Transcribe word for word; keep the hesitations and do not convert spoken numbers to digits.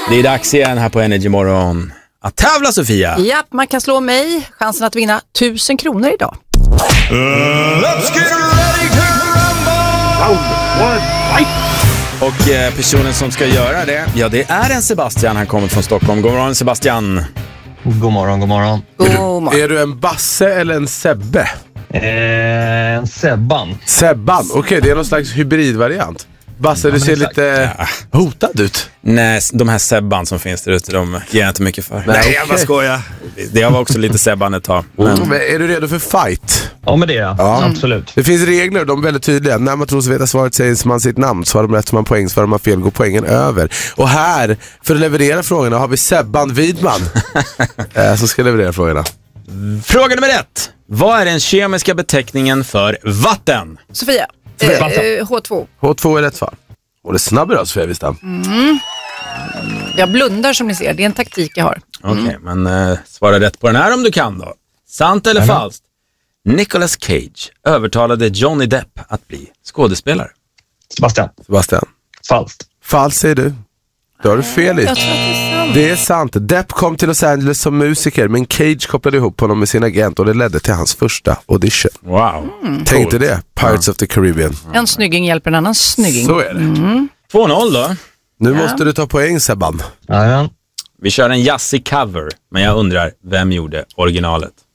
Det är dags igen här på Energy Morgon att tävla, Sofia. Ja, man kan slå mig. Chansen att vinna tusen kronor idag. Uh, let's get ready to rumble! Och eh, personen som ska göra det, ja, det är en Sebastian. Han kommer från Stockholm. God morgon, Sebastian. God morgon, god morgon. God Är du, morgon. är du en Basse eller en Sebbe? Eh, en Sebban. Sebban, okej, okay, det är någon slags hybridvariant. Basse, Ja, du ser exakt. lite hotad ut. Nej, de här Sebban som finns där ute, de ger jag inte mycket för. Nej, okej. jag bara skojar. Det var också lite Sebban ett tag. Men... Mm. Men är du redo för fight? Ja, men det är jag. Ja. Absolut. Det finns regler, de är väldigt tydliga. När man tror sig veta svaret säger man sitt namn. Svarar man rätt så man poäng, svarar man fel går poängen över. Och här, för att leverera frågorna, har vi Sebban Widman eh, som ska leverera frågorna. Fråga nummer ett. Vad är den kemiska beteckningen för vatten? Sofia, Sofia. eh, H två. H två är rätt svar. Och det är snabb idag, Sofia Wistam. Mm. Jag blundar som ni ser, det är en taktik jag har. Okej, okay, men eh, svara rätt på den här om du kan då. Sant eller Amen. falskt? Nicolas Cage övertalade Johnny Depp att bli skådespelare. Sebastian. Sebastian. Falskt. Falskt säger du. Då har du fel i. Jag tror att det är sant. Det är sant. Depp kom till Los Angeles som musiker, men Cage kopplade ihop honom med sin agent och det ledde till hans första audition. Wow. Tänkte det. Pirates of the Caribbean. En snygging hjälper en annan snygging. Så är det. två noll då. Nu Ja. måste du ta poäng, Sebban. Jajamän. Vi kör en jazzig cover, men jag undrar, vem gjorde originalet?